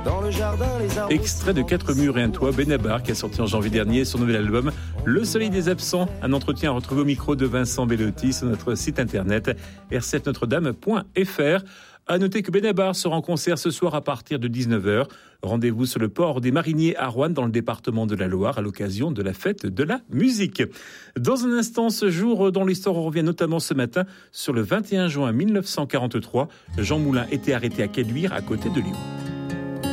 Dans le jardin, les arbres. Extrait de 4 murs et un toit, Benabar, qui a sorti en janvier dernier son nouvel album Le Soleil des Absents. Un entretien à retrouver au micro de Vincent Bellotti sur notre site internet r7notre-dame.fr. À noter que Benabar sera en concert ce soir à partir de 19h. Rendez-vous sur le port des Mariniers à Roanne, dans le département de la Loire, à l'occasion de la fête de la musique. Dans un instant, ce jour dans l'histoire, on revient notamment ce matin sur le 21 juin 1943. Jean Moulin était arrêté à Caluire, à côté de Lyon.